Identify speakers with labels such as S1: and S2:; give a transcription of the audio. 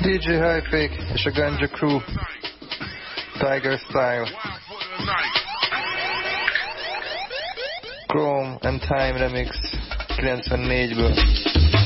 S1: DJ Hypek és a Ganja Crew, Tiger Style, Chrome and Time Remix 94-ből.